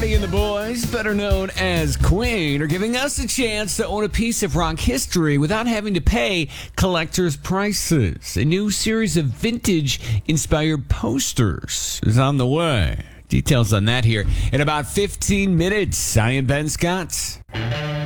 Marty and the boys, better known as Queen, are giving us a chance to own a piece of rock history without having to pay collector's prices. A new series of vintage-inspired posters is on the way. Details on that here in about 15 minutes. I am Ben Scott.